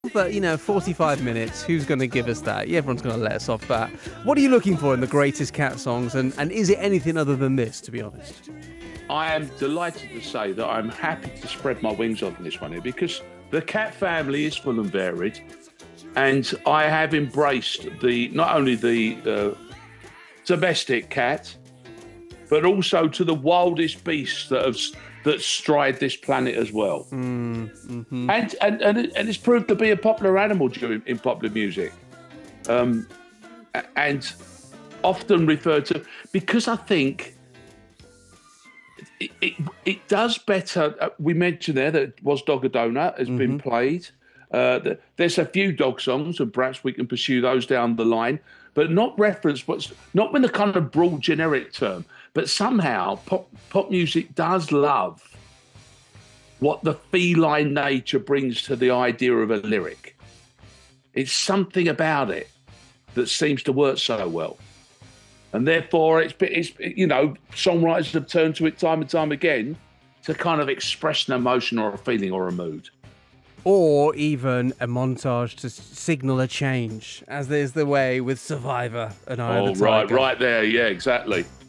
But, 45 minutes, who's going to give us that? Yeah, everyone's going to let us off that. What are you looking for in the greatest Cat songs? And is it anything other than this, to be honest? I am delighted to say that I'm happy to spread my wings on this one here because the Cat family is full and varied. And I have embraced not only the domestic cat, but also to the wildest beasts that stride this planet as well. Mm-hmm. And it's proved to be a popular animal in popular music. And often referred to, because I think it does better. We mentioned there that Was Dog a Donut has been played. There's a few dog songs, and perhaps we can pursue those down the line, but not referenced, not with the kind of broad generic term. But somehow pop music does love what the feline nature brings to the idea of a lyric. It's something about it that seems to work so well. And therefore, it's songwriters have turned to it time and time again to kind of express an emotion or a feeling or a mood. Or even a montage to signal a change, as is the way with Survivor and Eye of the Tiger. Right there, yeah, exactly.